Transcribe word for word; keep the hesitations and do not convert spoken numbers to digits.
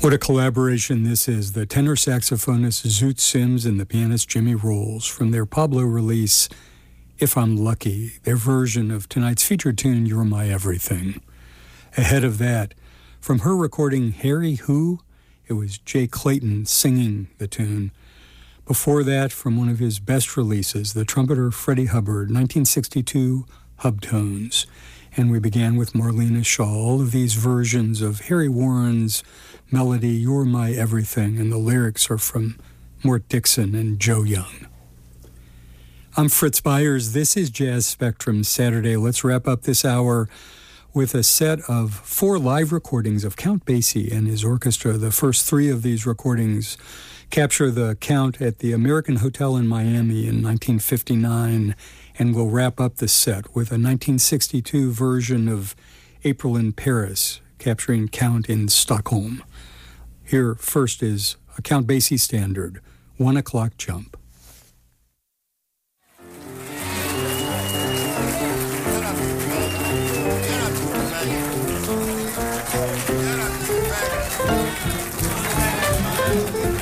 What a collaboration this is. The tenor saxophonist Zoot Sims and the pianist Jimmy Rolls from their Pablo release, If I'm Lucky, their version of tonight's featured tune, You're My Everything. Ahead of that, from her recording Harry Who, it was Jay Clayton singing the tune. Before that, from one of his best releases, the trumpeter Freddie Hubbard, nineteen sixty-two, Hubtones. And we began with Marlena Shaw, all of these versions of Harry Warren's melody, You're My Everything, and the lyrics are from Mort Dixon and Joe Young. I'm Fritz Byers. This is Jazz Spectrum Saturday. Let's wrap up this hour with a set of four live recordings of Count Basie and his orchestra. The first three of these recordings capture the Count at the American Hotel in Miami in nineteen fifty-nine, and we'll wrap up the set with a nineteen sixty-two version of April in Paris, capturing Count in Stockholm. Here first is a Count Basie standard, One O'Clock Jump. Get up,